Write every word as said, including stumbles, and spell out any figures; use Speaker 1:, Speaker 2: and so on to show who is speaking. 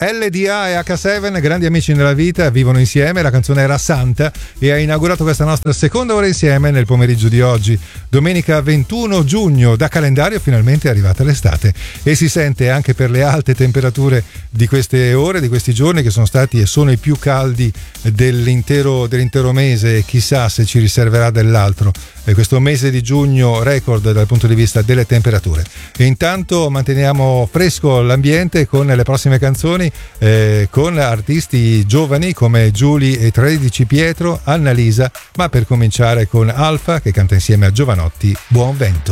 Speaker 1: L D A e acca sette, grandi amici nella vita, vivono insieme. La canzone era Santa e ha inaugurato questa nostra seconda ora insieme nel pomeriggio di oggi, domenica ventuno giugno. Da calendario finalmente è arrivata l'estate e si sente anche per le alte temperature di queste ore, di questi giorni, che sono stati e sono i più caldi dell'intero, dell'intero mese, e chissà se ci riserverà dell'altro e questo mese di giugno record dal punto di vista delle temperature. E intanto manteniamo fresco l'ambiente con le prossime canzoni, eh, con artisti giovani come Giulia e tredici Pietro, Annalisa, ma per cominciare con Alfa che canta insieme a Giovanotti Buon Vento.